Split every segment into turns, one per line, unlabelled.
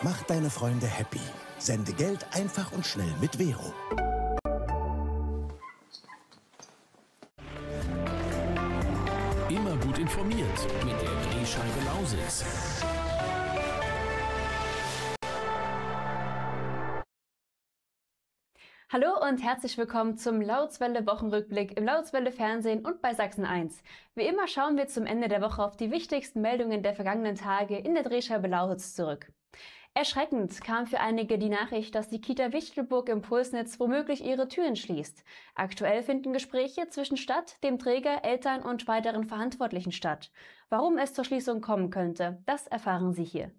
Mach deine Freunde happy. Sende Geld einfach und schnell mit Vero.
Immer gut informiert mit der Drehscheibe Lausitz.
Hallo und herzlich willkommen zum Lautzwelle Wochenrückblick im Lautzwelle Fernsehen und bei Sachsen 1. Wie immer schauen wir zum Ende der Woche auf die wichtigsten Meldungen der vergangenen Tage in der Drehscheibe Lausitz zurück. Erschreckend kam für einige die Nachricht, dass die Kita Wichtelburg im Pulsnitz womöglich ihre Türen schließt. Aktuell finden Gespräche zwischen Stadt, dem Träger, Eltern und weiteren Verantwortlichen statt. Warum es zur Schließung kommen könnte, das erfahren Sie hier.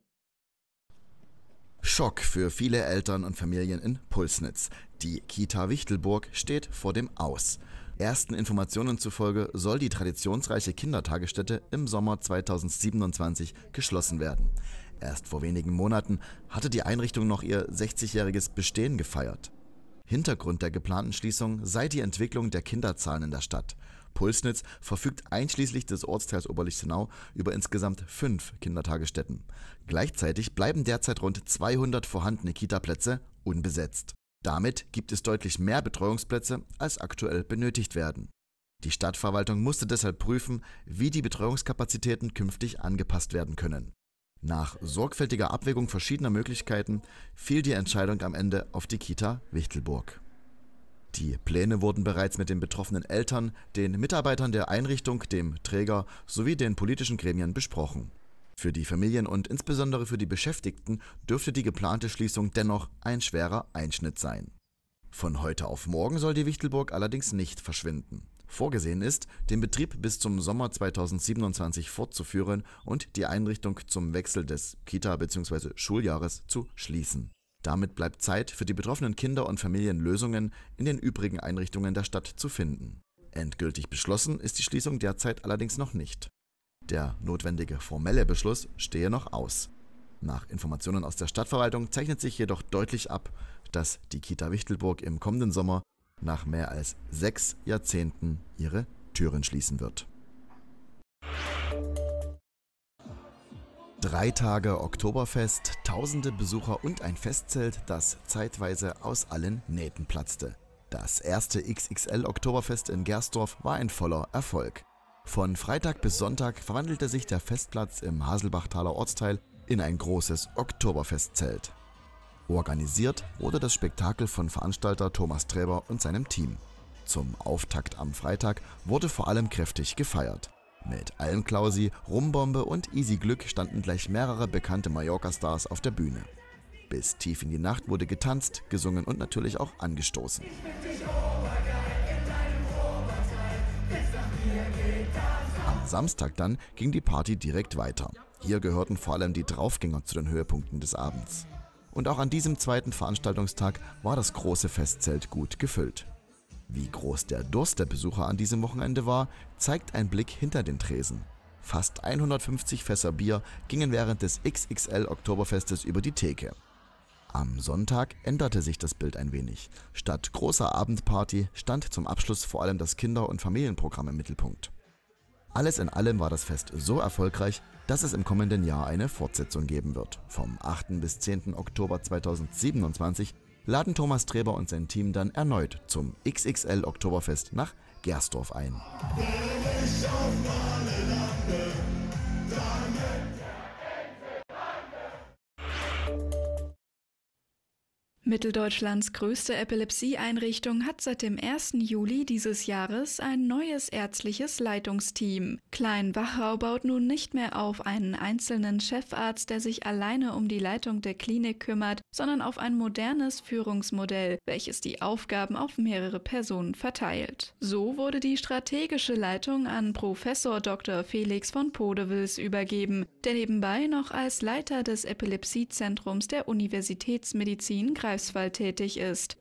Schock für viele Eltern und Familien in Pulsnitz. Die Kita Wichtelburg steht vor dem Aus. Ersten Informationen zufolge soll die traditionsreiche Kindertagesstätte im Sommer 2027 geschlossen werden. Erst vor wenigen Monaten hatte die Einrichtung noch ihr 60-jähriges Bestehen gefeiert. Hintergrund der geplanten Schließung sei die Entwicklung der Kinderzahlen in der Stadt. Pulsnitz verfügt einschließlich des Ortsteils Oberlichtenau über insgesamt 5 Kindertagesstätten. Gleichzeitig bleiben derzeit rund 200 vorhandene Kita-Plätze unbesetzt. Damit gibt es deutlich mehr Betreuungsplätze, als aktuell benötigt werden. Die Stadtverwaltung musste deshalb prüfen, wie die Betreuungskapazitäten künftig angepasst werden können. Nach sorgfältiger Abwägung verschiedener Möglichkeiten fiel die Entscheidung am Ende auf die Kita Wichtelburg. Die Pläne wurden bereits mit den betroffenen Eltern, den Mitarbeitern der Einrichtung, dem Träger sowie den politischen Gremien besprochen. Für die Familien und insbesondere für die Beschäftigten dürfte die geplante Schließung dennoch ein schwerer Einschnitt sein. Von heute auf morgen soll die Wichtelburg allerdings nicht verschwinden. Vorgesehen ist, den Betrieb bis zum Sommer 2027 fortzuführen und die Einrichtung zum Wechsel des Kita- bzw. Schuljahres zu schließen. Damit bleibt Zeit für die betroffenen Kinder und Familien Lösungen in den übrigen Einrichtungen der Stadt zu finden. Endgültig beschlossen ist die Schließung derzeit allerdings noch nicht. Der notwendige formelle Beschluss stehe noch aus. Nach Informationen aus der Stadtverwaltung zeichnet sich jedoch deutlich ab, dass die Kita Wichtelburg im kommenden Sommer nach mehr als 6 Jahrzehnten ihre Türen schließen wird. 3 Tage Oktoberfest, tausende Besucher und ein Festzelt, das zeitweise aus allen Nähten platzte. Das erste XXL-Oktoberfest in Gersdorf war ein voller Erfolg. Von Freitag bis Sonntag verwandelte sich der Festplatz im Haselbachtaler Ortsteil in ein großes Oktoberfestzelt. Organisiert wurde das Spektakel von Veranstalter Thomas Träber und seinem Team. Zum Auftakt am Freitag wurde vor allem kräftig gefeiert. Mit Almklausi, Rumbombe und Easy Glück standen gleich mehrere bekannte Mallorca-Stars auf der Bühne. Bis tief in die Nacht wurde getanzt, gesungen und natürlich auch angestoßen. Am Samstag dann ging die Party direkt weiter. Hier gehörten vor allem die Draufgänger zu den Höhepunkten des Abends. Und auch an diesem zweiten Veranstaltungstag war das große Festzelt gut gefüllt. Wie groß der Durst der Besucher an diesem Wochenende war, zeigt ein Blick hinter den Tresen. Fast 150 Fässer Bier gingen während des XXL Oktoberfestes über die Theke. Am Sonntag änderte sich das Bild ein wenig. Statt großer Abendparty stand zum Abschluss vor allem das Kinder- und Familienprogramm im Mittelpunkt. Alles in allem war das Fest so erfolgreich, dass es im kommenden Jahr eine Fortsetzung geben wird. Vom 8. bis 10. Oktober 2027 laden Thomas Träber und sein Team dann erneut zum XXL Oktoberfest nach Gersdorf ein.
Mitteldeutschlands größte Epilepsieeinrichtung hat seit dem 1. Juli dieses Jahres ein neues ärztliches Leitungsteam. Klein-Wachau baut nun nicht mehr auf einen einzelnen Chefarzt, der sich alleine um die Leitung der Klinik kümmert, sondern auf ein modernes Führungsmodell, welches die Aufgaben auf mehrere Personen verteilt. So wurde die strategische Leitung an Professor Dr. Felix von Podewils übergeben, der nebenbei noch als Leiter des Epilepsiezentrums der Universitätsmedizin Greifswald tätig ist.